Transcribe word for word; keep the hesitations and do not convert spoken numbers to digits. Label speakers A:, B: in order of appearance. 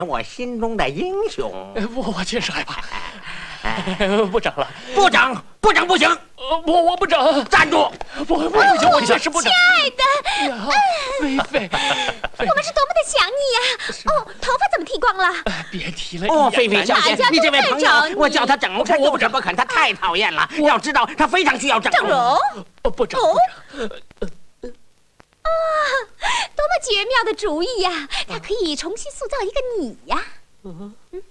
A: 我心中的英雄。
B: 我我真是害怕。不整了，
A: 不整，不整不行。
B: 我我不整，
A: 站住！
B: 不不不行，我确实不整。
C: 亲爱的，
B: 呀，菲菲，
C: 我们是多么的想你呀！哦，头发怎么剃光了？
B: 别提了。
A: 哦，菲菲小姐，你这位朋友，我叫他整，他
B: 我
A: 就是不肯，他太讨厌了。要知道，他非常需要整
C: 整容。
B: 不整。
C: 啊，多么绝妙的主意呀！他可以重新塑造一个你呀。嗯。